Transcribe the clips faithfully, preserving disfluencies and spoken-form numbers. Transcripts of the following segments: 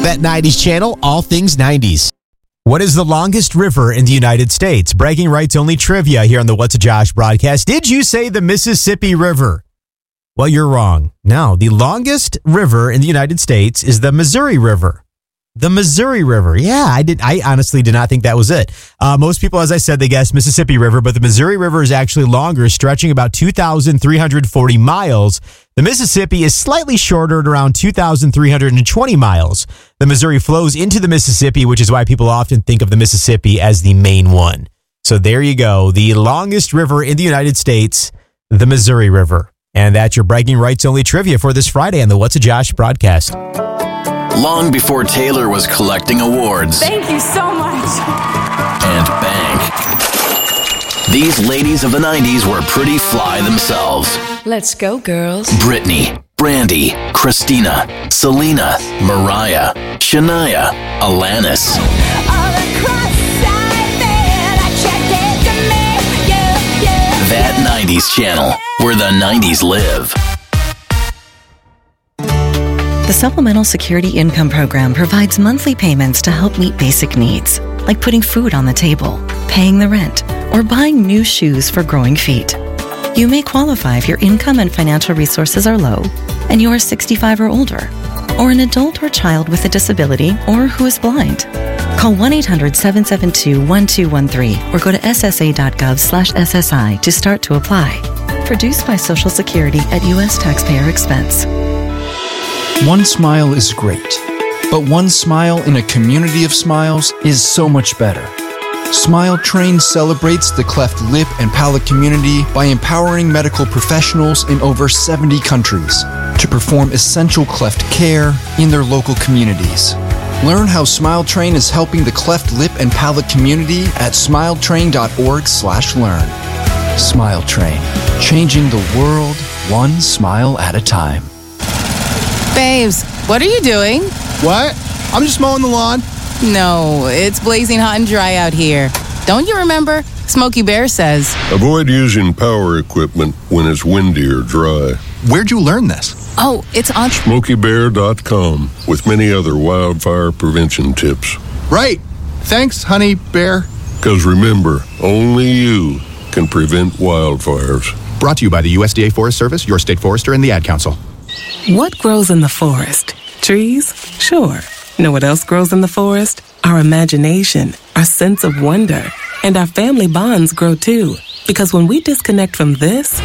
That nineties channel, all things nineties. What is the longest river in the United States? Bragging rights only trivia here on the What's a Josh broadcast. Did you say the Mississippi River? Well, you're wrong. No, the longest river in the United States is the Missouri River. The Missouri River. Yeah, I did. I honestly did not think that was it. Uh, most people, as I said, they guessed Mississippi River, but the Missouri River is actually longer, stretching about two thousand three hundred forty miles. The Mississippi is slightly shorter at around two thousand three hundred twenty miles. The Missouri flows into the Mississippi, which is why people often think of the Mississippi as the main one. So there you go. The longest river in the United States, the Missouri River. And that's your bragging rights only trivia for this Friday on the What's a Josh broadcast. Long before Taylor was collecting awards. Thank you so much. And bank. These ladies of the nineties were pretty fly themselves. Let's go, girls. Britney, Brandy, Christina, Selena, Mariah, Shania, Alanis. That nineties channel, where the nineties live. The Supplemental Security Income Program provides monthly payments to help meet basic needs, like putting food on the table, paying the rent, or buying new shoes for growing feet. You may qualify if your income and financial resources are low, and you are sixty-five or older, or an adult or child with a disability, or who is blind. Call one eight hundred seven seven two one two one three or go to s s a dot gov slash s s i to start to apply. Produced by Social Security at U S taxpayer expense. One smile is great, but one smile in a community of smiles is so much better. Smile Train celebrates the cleft lip and palate community by empowering medical professionals in over seventy countries to perform essential cleft care in their local communities. Learn how Smile Train is helping the cleft lip and palate community at smiletrain.org slash learn. Smile Train, changing the world one smile at a time. Babes, what are you doing? What? I'm just mowing the lawn. No, it's blazing hot and dry out here. Don't you remember? Smokey Bear says, avoid using power equipment when it's windy or dry. Where'd you learn this? Oh, it's on smokey bear dot com with many other wildfire prevention tips. Right. Thanks, honey bear. Because remember, only you can prevent wildfires. Brought to you by the U S D A Forest Service, your state forester, and the Ad Council. What grows in the forest? Trees? Sure. Know what else grows in the forest? Our imagination, our sense of wonder, and our family bonds grow too. Because when we disconnect from this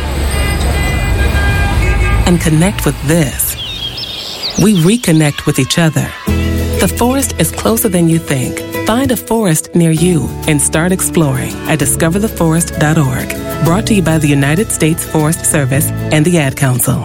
and connect with this, we reconnect with each other. The forest is closer than you think. Find a forest near you and start exploring at discover the forest dot org. Brought to you by the United States Forest Service and the Ad Council.